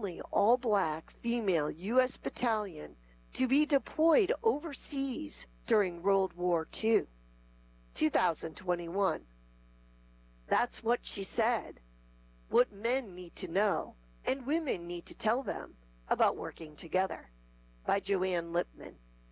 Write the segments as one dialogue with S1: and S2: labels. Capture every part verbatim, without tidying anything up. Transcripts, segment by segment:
S1: only all-black female U S battalion to be deployed overseas during World War Two. two thousand twenty-one. That's what she said. What men need to know and women need to tell them about working together. By Joanne Lipman.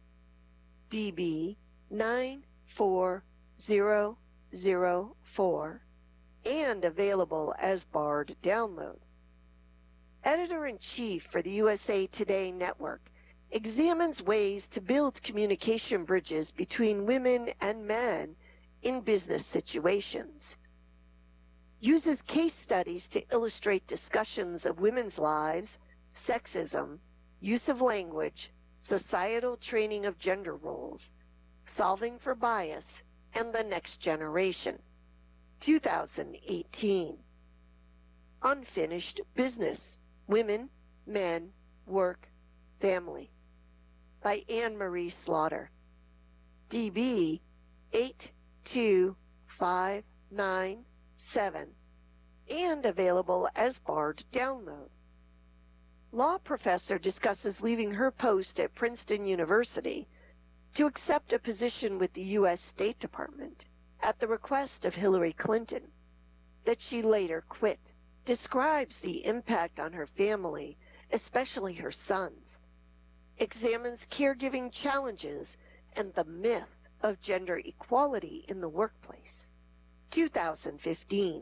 S1: D B nine four zero zero four and available as barred download. Editor-in-Chief for the U S A Today Network examines ways to build communication bridges between women and men in business situations. Uses case studies to illustrate discussions of women's lives, sexism, use of language, societal training of gender roles, solving for bias, and the next generation. two thousand eighteen. Unfinished Business, Women, Men, Work, Family. By Anne Marie Slaughter. D B eight two five nine seven and available as barred download. Law professor discusses leaving her post at Princeton University to accept a position with the U S State Department at the request of Hillary Clinton, that she later quit. Describes the impact on her family, especially her sons. Examines caregiving challenges and the myth of gender equality in the workplace. two thousand fifteen.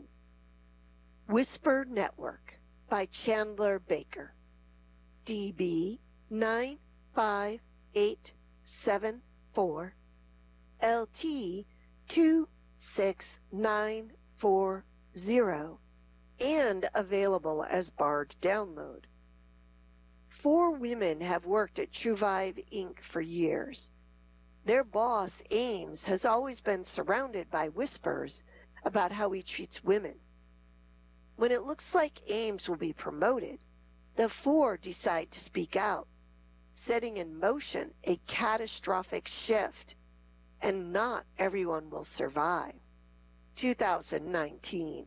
S1: Whisper Network by Chandler Baker. D B nine five eight seven four L T two six nine four zero and available as barred download. Four women have worked at Truvive Incorporated for years. Their boss, Ames, has always been surrounded by whispers about how he treats women. When it looks like Ames will be promoted, the four decide to speak out, setting in motion a catastrophic shift, and not everyone will survive. two thousand nineteen.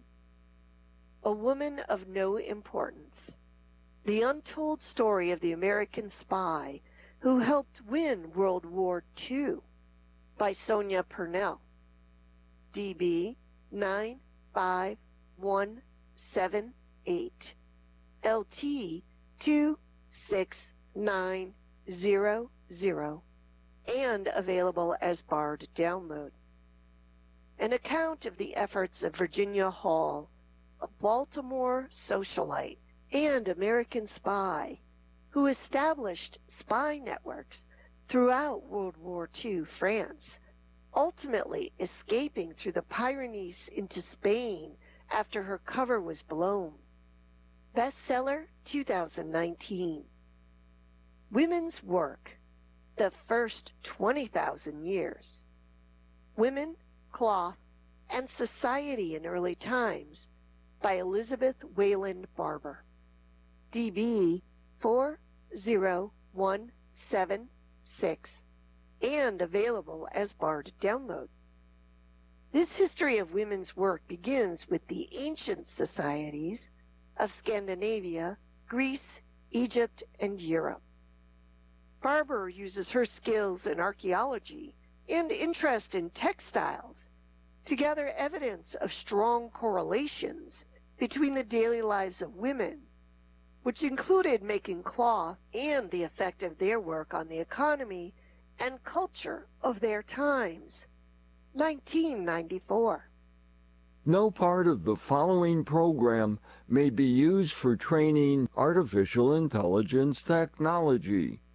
S1: A Woman of No Importance. The untold story of the American spy who helped win World War Two. By Sonia Purnell. D B nine five one seven eight L T two six nine zero zero and available as barred download. An account of the efforts of Virginia Hall, a Baltimore socialite and American spy who established spy networks throughout World War Two France, ultimately escaping through the Pyrenees into Spain after her cover was blown. Bestseller two thousand nineteen. Women's Work, the First twenty thousand Years. Women, Cloth, and Society in Early Times by Elizabeth Wayland Barber. D B four zero one seven six and available as barred download. This history of women's work begins with the ancient societies of Scandinavia, Greece, Egypt, and Europe. Barber uses her skills in archaeology and interest in textiles to gather evidence of strong correlations between the daily lives of women, which included making cloth and the effect of their work on the economy and culture of their times. nineteen ninety-four.
S2: No part of the following program may be used for training artificial intelligence technology.